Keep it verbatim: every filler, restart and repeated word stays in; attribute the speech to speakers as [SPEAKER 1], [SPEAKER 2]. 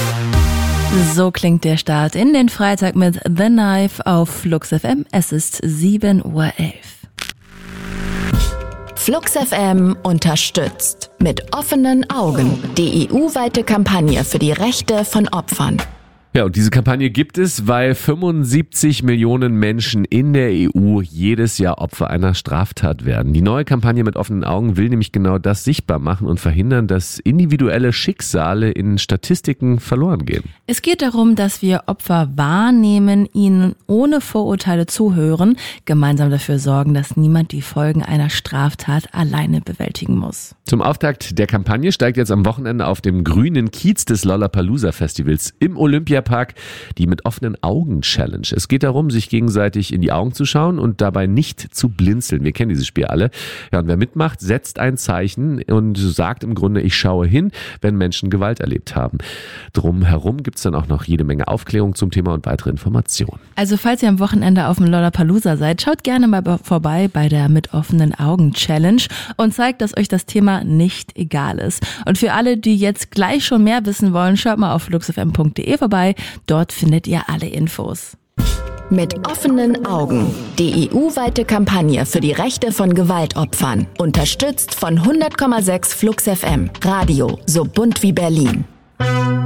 [SPEAKER 1] So klingt der Start in den Freitag mit The Knife auf Flux F M. Es ist sieben Uhr elf.
[SPEAKER 2] Flux F M unterstützt mit offenen Augen die E U-weite Kampagne für die Rechte von Opfern.
[SPEAKER 3] Ja, und diese Kampagne gibt es, weil fünfundsiebzig Millionen Menschen in der E U jedes Jahr Opfer einer Straftat werden. Die neue Kampagne mit offenen Augen will nämlich genau das sichtbar machen und verhindern, dass individuelle Schicksale in Statistiken verloren gehen.
[SPEAKER 1] Es geht darum, dass wir Opfer wahrnehmen, ihnen ohne Vorurteile zuhören, gemeinsam dafür sorgen, dass niemand die Folgen einer Straftat alleine bewältigen muss.
[SPEAKER 3] Zum Auftakt der Kampagne steigt jetzt am Wochenende auf dem grünen Kiez des Lollapalooza-Festivals im Olympiapark die mit offenen Augen Challenge. Es geht darum, sich gegenseitig in die Augen zu schauen und dabei nicht zu blinzeln. Wir kennen dieses Spiel alle. Ja, und wer mitmacht, setzt ein Zeichen und sagt im Grunde, ich schaue hin, wenn Menschen Gewalt erlebt haben. Drumherum gibt es dann auch noch jede Menge Aufklärung zum Thema und weitere Informationen.
[SPEAKER 1] Also falls ihr am Wochenende auf dem Lollapalooza seid, schaut gerne mal vorbei bei der mit offenen Augen Challenge und zeigt, dass euch das Thema nicht egal ist. Und für alle, die jetzt gleich schon mehr wissen wollen, schaut mal auf fluxfm punkt de vorbei. Dort findet ihr alle Infos.
[SPEAKER 2] Mit offenen Augen. Die E U-weite Kampagne für die Rechte von Gewaltopfern. Unterstützt von hundert Komma sechs Flux F M. Radio so bunt wie Berlin.